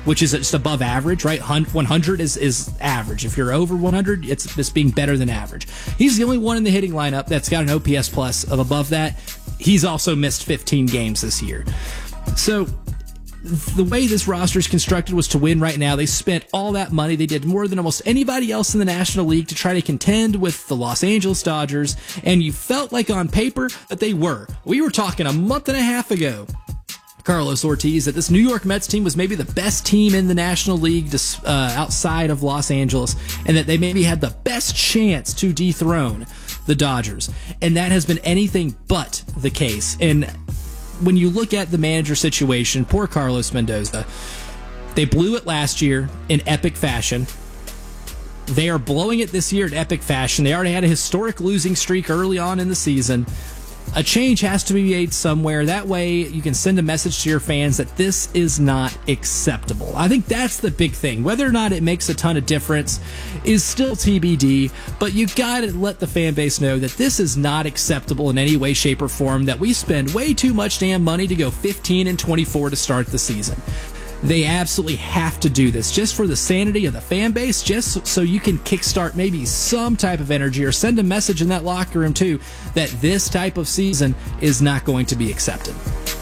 which is just above average, right? 100 is average. If you're over 100, it's being better than average. He's the only one in the hitting lineup that's got an OPS plus of above that. He's also missed 15 games this year. So the way this roster is constructed was to win right now. They spent all that money. They did more than almost anybody else in the National League to try to contend with the Los Angeles Dodgers, and you felt like on paper that they were. We were talking a month and a half ago, Carlos Ortiz, that this New York Mets team was maybe the best team in the National League outside of Los Angeles, and that they maybe had the best chance to dethrone the Dodgers. And that has been anything but the case. And when you look at the manager situation, poor Carlos Mendoza, they blew it last year in epic fashion. They are blowing it this year in epic fashion. They already had a historic losing streak early on in the season. A change has to be made somewhere. That way you can send a message to your fans that this is not acceptable. I think that's the big thing. Whether or not it makes a ton of difference is still TBD, but you got to let the fan base know that this is not acceptable in any way, shape, or form, that we spend way too much damn money to go 15-24 to start the season. They absolutely have to do this just for the sanity of the fan base, just so you can kickstart maybe some type of energy or send a message in that locker room too that this type of season is not going to be accepted.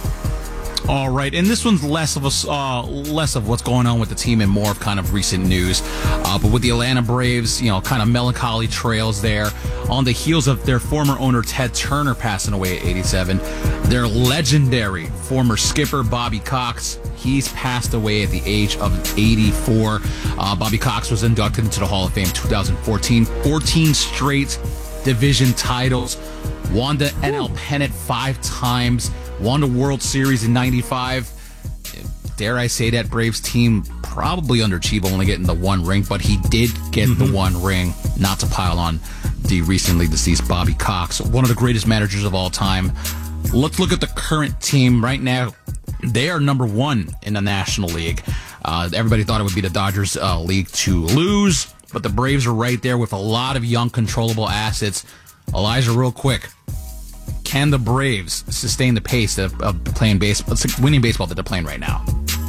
All right, and this one's less of what's going on with the team and more of kind of recent news. But with the Atlanta Braves, kind of melancholy trails there on the heels of their former owner Ted Turner passing away at 87. Their legendary former skipper Bobby Cox, he's passed away at the age of 84. Bobby Cox was inducted into the Hall of Fame in 2014. 14 straight division titles, won the NL pennant 5 times. Won the World Series in 95. Dare I say that Braves team probably underachieved, only getting the 1 ring, but he did get the 1 ring, not to pile on the recently deceased Bobby Cox, one of the greatest managers of all time. Let's look at the current team right now. They are number 1 in the National League. Everybody thought it would be the Dodgers league to lose, but the Braves are right there with a lot of young, controllable assets. Elijah, real quick, can the Braves sustain the pace of playing baseball, winning baseball that they're playing right now?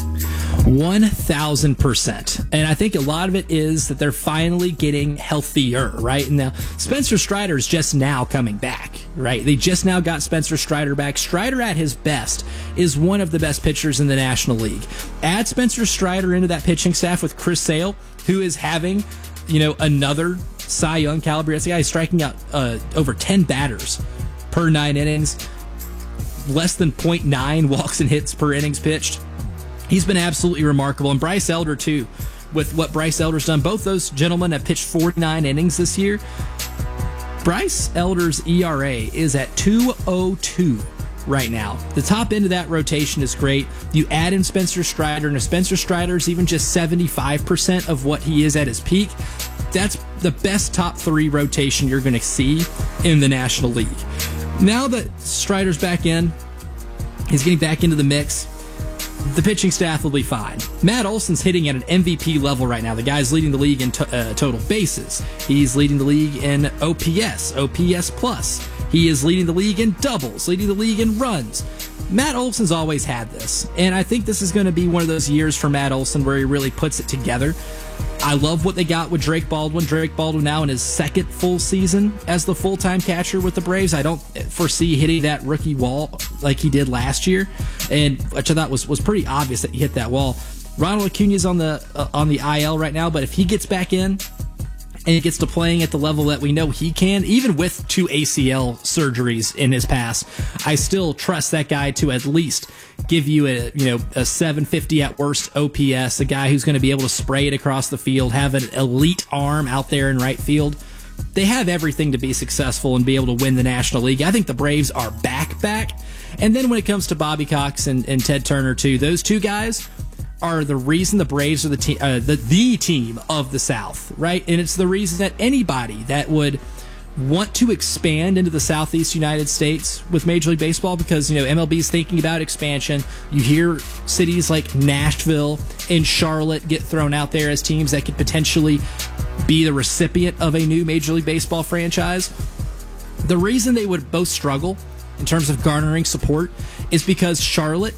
1,000%. And I think a lot of it is that they're finally getting healthier, right? And now Spencer Strider is just now coming back, right? They just now got Spencer Strider back. Strider at his best is one of the best pitchers in the National League. Add Spencer Strider into that pitching staff with Chris Sale, who is having, another Cy Young caliber. That's a guy who's striking out over 10 batters per 9 innings, less than 0.9 walks and hits per innings pitched. He's been absolutely remarkable. And Bryce Elder, too, with what Bryce Elder's done. Both those gentlemen have pitched 49 innings this year. Bryce Elder's ERA is at 2.02 right now. The top end of that rotation is great. You add in Spencer Strider, and if Spencer Strider is even just 75% of what he is at his peak, that's the best top 3 rotation you're going to see in the National League. Now that Strider's back in, he's getting back into the mix, the pitching staff will be fine. Matt Olson's hitting at an MVP level right now. The guy's leading the league in total bases. He's leading the league in OPS plus. He is leading the league in doubles, leading the league in runs. Matt Olson's always had this, and I think this is going to be one of those years for Matt Olson where he really puts it together. I love what they got with Drake Baldwin. Drake Baldwin now in his 2nd full season as the full-time catcher with the Braves. I don't foresee hitting that rookie wall like he did last year, and which I thought was pretty obvious that he hit that wall. Ronald Acuna's on the IL right now, but if he gets back in and he gets to playing at the level that we know he can, even with 2 ACL surgeries in his past, I still trust that guy to at least give you a 750 at worst OPS, a guy who's going to be able to spray it across the field, have an elite arm out there in right field. They have everything to be successful and be able to win the National League. I think the Braves are back. And then when it comes to Bobby Cox and Ted Turner too, those 2 guys are the reason the Braves are the team of the South, right? And it's the reason that anybody that would want to expand into the Southeast United States with Major League Baseball, because MLB is thinking about expansion. You hear cities like Nashville and Charlotte get thrown out there as teams that could potentially be the recipient of a new Major League Baseball franchise. The reason they would both struggle in terms of garnering support is because Charlotte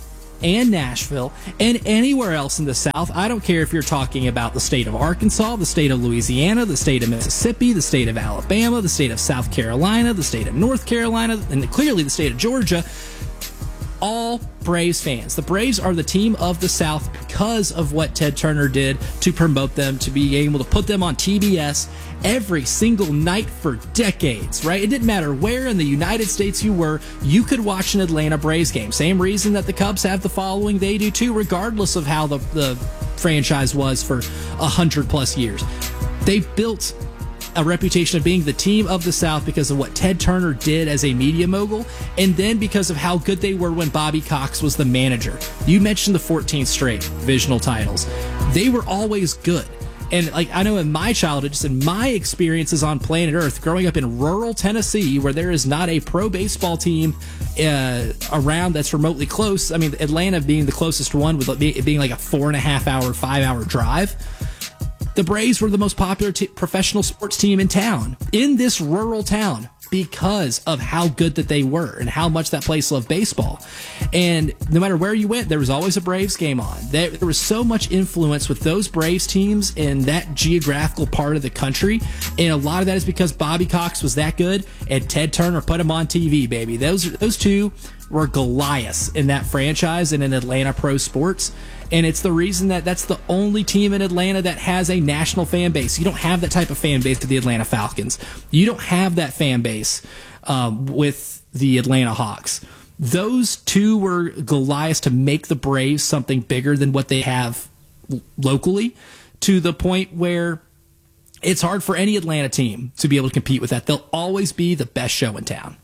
and Nashville and anywhere else in the South. I don't care if you're talking about the state of Arkansas, the state of Louisiana, the state of Mississippi, the state of Alabama, the state of South Carolina, the state of North Carolina, and clearly the state of Georgia. All Braves fans. The Braves are the team of the South because of what Ted Turner did to promote them, to be able to put them on TBS every single night for decades, right? It didn't matter where in the United States you were, you could watch an Atlanta Braves game. Same reason that the Cubs have the following they do too, regardless of how the franchise was for 100+ years. They built a reputation of being the team of the South because of what Ted Turner did as a media mogul, and then because of how good they were when Bobby Cox was the manager. You mentioned the 14th straight divisional titles. They were always good. And like I know in my childhood, just in my experiences on planet Earth, growing up in rural Tennessee, where there is not a pro baseball team around that's remotely close. I mean, Atlanta being the closest one, with it being like a 4.5 hour, 5 hour drive. The Braves were the most popular professional sports team in town, in this rural town, because of how good that they were and how much that place loved baseball. And no matter where you went, there was always a Braves game on. There was so much influence with those Braves teams in that geographical part of the country. And a lot of that is because Bobby Cox was that good and Ted Turner put him on TV, baby. Those two were Goliaths in that franchise and in Atlanta pro sports. And it's the reason that that's the only team in Atlanta that has a national fan base. You don't have that type of fan base with the Atlanta Falcons. You don't have that fan base with the Atlanta Hawks. Those two were Goliaths to make the Braves something bigger than what they have locally, to the point where it's hard for any Atlanta team to be able to compete with that. They'll always be the best show in town.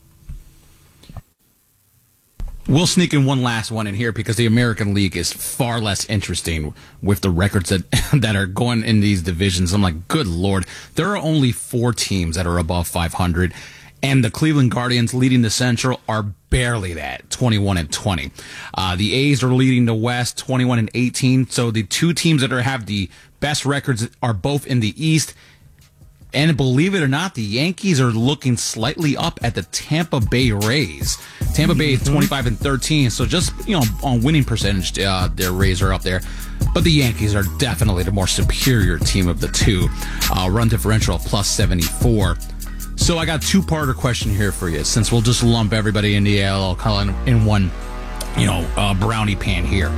We'll sneak in one last one in here because the American League is far less interesting with the records that are going in these divisions. I'm like, good Lord. There are only 4 teams that are above 500, and the Cleveland Guardians leading the Central are barely that, 21-20. The A's are leading the West, 21-18. So the 2 teams that have the best records are both in the East. And believe it or not, the Yankees are looking slightly up at the Tampa Bay Rays. Tampa Bay is 25-13, so just on winning percentage, their Rays are up there. But the Yankees are definitely the more superior team of the two. Run differential of +74. So I got 2-parter question here for you, since we'll just lump everybody in the AL column in one, brownie pan here.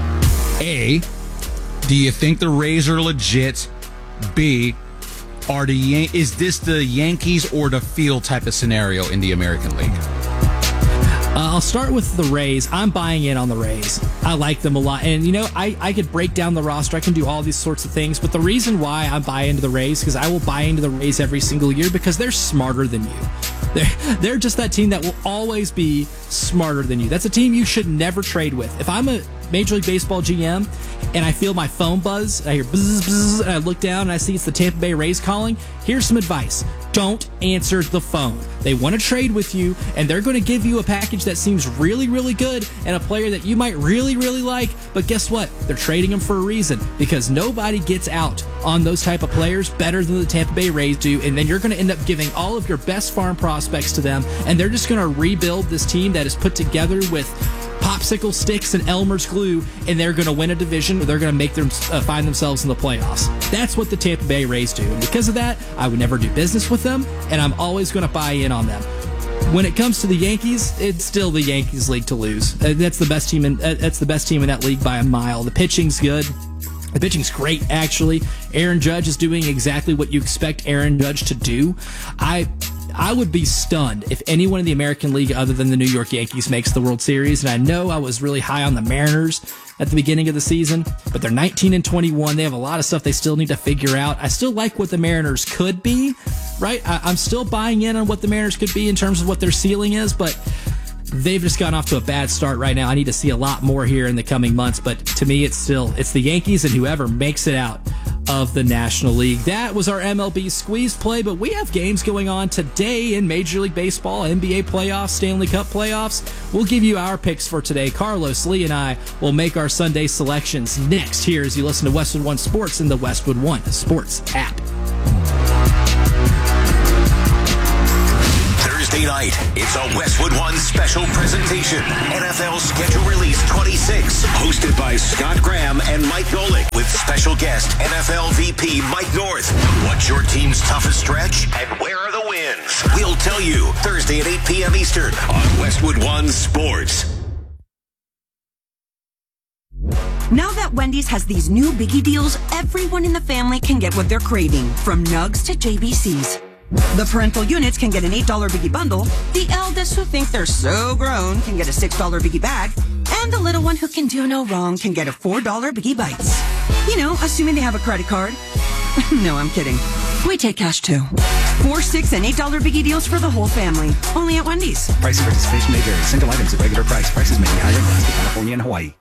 A, do you think the Rays are legit? B, is this the Yankees or the field type of scenario in the American League? I'll start with the Rays. I'm buying in on the Rays. I like them a lot. And, I could break down the roster. I can do all these sorts of things. But the reason why I buy into the Rays, because I will buy into the Rays every single year, because they're smarter than you. They're just that team that will always be smarter than you. That's a team you should never trade with. If I'm a Major League Baseball GM and I feel my phone buzz, I hear buzz, buzz, and I look down and I see it's the Tampa Bay Rays calling, here's some advice. Don't answer the phone. They want to trade with you, and they're going to give you a package that seems really, really good and a player that you might really, really like. But guess what? They're trading them for a reason, because nobody gets out on those type of players better than the Tampa Bay Rays do. And then you're going to end up giving all of your best farm prospects to them, and they're just going to rebuild this team that is put together with popsicle sticks and Elmer's glue, and they're going to win a division, or they're going to make them find themselves in the playoffs. That's what the Tampa Bay Rays do, and because of that, I would never do business with them, and I'm always going to buy in on them. When it comes to the Yankees, it's still the Yankees' league to lose. That's the best team in that league by a mile. The pitching's good. The pitching's great, actually. Aaron Judge is doing exactly what you expect Aaron Judge to do. I would be stunned if anyone in the American League other than the New York Yankees makes the World Series. And I know I was really high on the Mariners at the beginning of the season, but they're 19-21. They have a lot of stuff they still need to figure out. I still like what the Mariners could be, right? I'm still buying in on what the Mariners could be in terms of what their ceiling is, but they've just gotten off to a bad start right now. I need to see a lot more here in the coming months, but to me, it's the Yankees and whoever makes it out of the National League. That was our MLB squeeze play, but we have games going on today in Major League Baseball, NBA playoffs, Stanley Cup playoffs. We'll give you our picks for today. Carlos, Lee, and I will make our Sunday selections next here as you listen to Westwood One Sports in the Westwood One Sports app. Thursday night, it's a Westwood One special presentation. NFL Schedule Release 26, hosted by Scott Graham and Mike Golick, with special guest NFL VP Mike North. What's your team's toughest stretch, and where are the wins? We'll tell you Thursday at 8 p.m. Eastern on Westwood One Sports. Now that Wendy's has these new biggie deals, everyone in the family can get what they're craving, from nugs to JBCs. The parental units can get an $8 biggie bundle, the eldest who think they're so grown can get a $6 biggie bag, and the little one who can do no wrong can get a $4 biggie bites. You know, assuming they have a credit card. No, I'm kidding. We take cash too. $4, $6, and $8 biggie deals for the whole family. Only at Wendy's. Price and participation may vary. Single items at regular price. Prices may be higher in Alaska, California, and Hawaii.